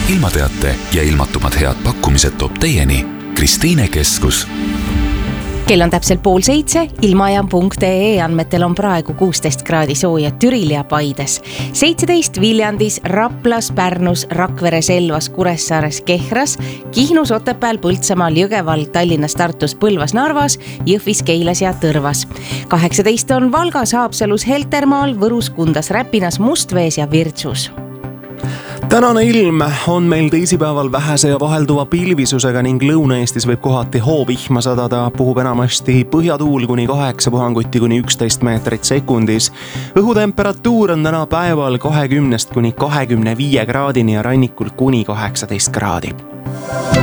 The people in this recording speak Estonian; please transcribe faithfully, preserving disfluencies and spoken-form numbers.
ilmateate ja ilmatumad head pakkumised toob teieni Kristiine Keskus. Kell on täpselt pool seitse, ilmajaam punkt ee andmetel on praegu kuusteist kraadi sooja Türil ja Paides, seitseteist Viljandis, Raplas, Pärnus, Rakveres, Elvas, Kuressaares, Kehras, Kihnus, Otepääl, Põltsamaal, Jõgeval, Tallinnas, Tartus, Põlvas, Narvas, Jõhvis, Keilas ja Tõrvas. kaheksateist on Valgas, Haapsalus, Heltermaal, Võrus, Kundas, Räpinas, Mustvees ja Virtsus. Tänane ilm on meil teisipäeval vähese ja vahelduva pilvisusega ning Lõuna-Eestis võib kohati hoovihma sadada, puhub enamasti põhjatuul kuni kaheksa puhanguti kuni üksteist meetrit sekundis. Õhutemperatuur on täna päeval kahekümnest kuni kahekümne viie kraadini ja rannikul kuni kaheksateist kraadi.